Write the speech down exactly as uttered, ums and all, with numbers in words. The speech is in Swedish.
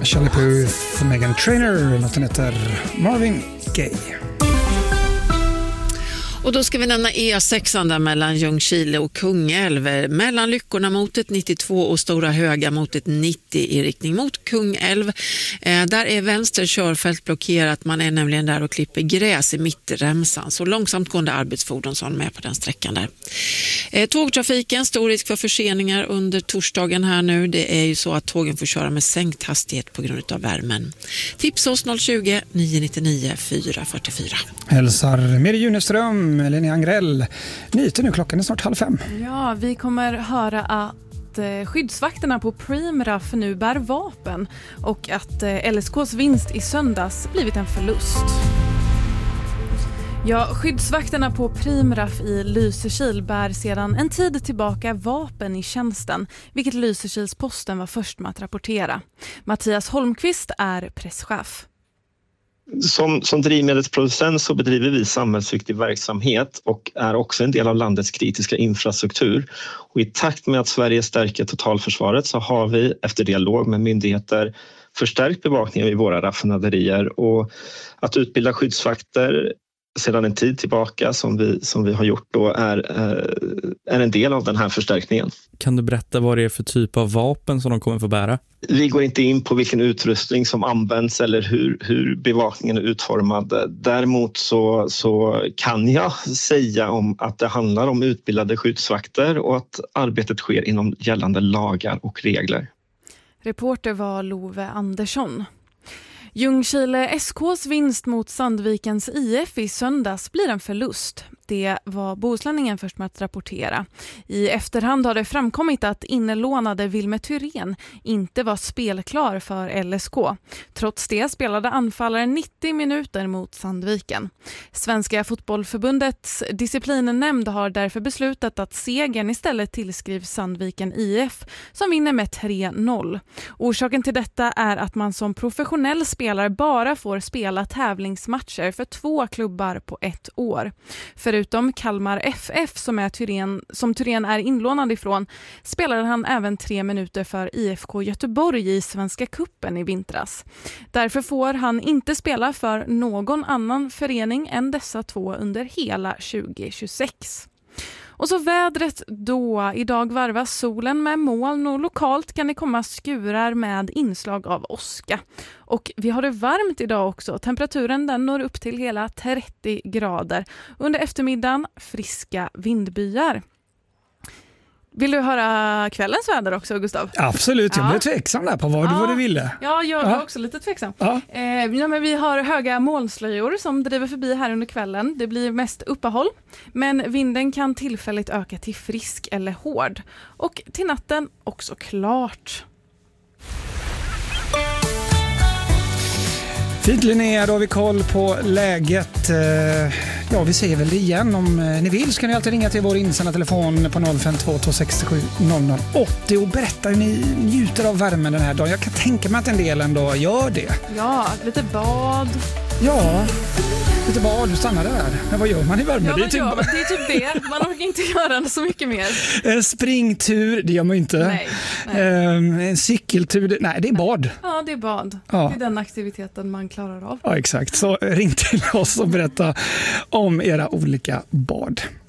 Charlie Puth, Meghan Trainor, låten heter Marvin Gaye. Och då ska vi nämna E sex där mellan Ljungskile och Kungälv. Mellan Lyckorna mot ett nittiotvå och Stora Höga mot ett nittio i riktning mot Kungälv. Eh, där är vänster körfält blockerat. Man är nämligen där och klipper gräs i mittremsan. Så långsamt gående arbetsfordon som med på den sträckan där. Eh, tågtrafiken, stor risk för förseningar under torsdagen här nu. Det är ju så att tågen får köra med sänkt hastighet på grund av värmen. Tips oss noll tjugo, nio nio nio, fyra fyra fyra. Hälsar Meri Juneström, Linnea Angrell. Nyheter nu, klockan är snart halv fem. Ja, vi kommer höra att skyddsvakterna på Primraf nu bär vapen och att L S K:s vinst i söndags blivit en förlust. Ja, skyddsvakterna på Primraf i Lysekil bär sedan en tid tillbaka vapen i tjänsten, vilket Lysekilsposten var först med att rapportera. Mattias Holmqvist är presschef. Som, som drivmedelsproducent så bedriver vi samhällsviktig verksamhet och är också en del av landets kritiska infrastruktur. Och i takt med att Sverige stärker totalförsvaret så har vi efter dialog med myndigheter förstärkt bevakningen vid våra raffinaderier, och att utbilda skyddsvakter sedan en tid tillbaka som vi, som vi har gjort då är, är en del av den här förstärkningen. Kan du berätta vad det är för typ av vapen som de kommer få bära? Vi går inte in på vilken utrustning som används eller hur, hur bevakningen är utformad. Däremot så, så kan jag säga om att det handlar om utbildade skyddsvakter och att arbetet sker inom gällande lagar och regler. Reporter var Love Andersson. Ljungskile S K:s vinst mot Sandvikens I F i söndags blir en förlust. Det var Bohuslänningen först med att rapportera. I efterhand har det framkommit att innelånade Wilmer Thyrén inte var spelklar för L S K. Trots det spelade anfallaren nittio minuter mot Sandviken. Svenska fotbollförbundets disciplinnämnd har därför beslutat att segern istället tillskrivs Sandviken I F som vinner med tre noll. Orsaken till detta är att man som professionell spelare bara får spela tävlingsmatcher för två klubbar på ett år. Förutom Kalmar F F som, är Thyrén, som Thyrén är inlånad ifrån spelade han även tre minuter för I F K Göteborg i Svenska kuppen i vintras. Därför får han inte spela för någon annan förening än dessa två under hela tjugo tjugosex. Och så vädret då. Idag varvas solen med moln och lokalt kan det komma skurar med inslag av åska. Och vi har det varmt idag också. Temperaturen den når upp till hela trettio grader. Under eftermiddagen friska vindbyar. Vill du höra kvällens väder också, Gustav? Absolut, jag ja. blev tveksam där på vad, ja. vad du ville. Ja, jag var ja. också lite tveksam. Ja. Eh, ja, men vi har höga molnslöjor som driver förbi här under kvällen. Det blir mest uppehåll, men vinden kan tillfälligt öka till frisk eller hård. Och till natten också klart. Fint Linnea, då har vi koll på läget. Ja, vi säger väl det igen. Om ni vill så kan ni alltid ringa till vår insändartelefon på noll fem två två sex sju noll noll åtta zero och berätta hur ni njuter av värmen den här dagen. Jag kan tänka mig att en del ändå gör det. Ja, lite bad. Ja, lite bad, du stannar där. Men vad gör man i värmen? Ja, det, är typ... ja, det är typ det. Man orkar inte göra så mycket mer. Springtur, det gör man inte. Nej, nej. En cykeltur, nej det är bad. Ja, det är bad. Ja. Det är den aktiviteten man klarar av. Ja, exakt. Så ring till oss och berätta om era olika bad.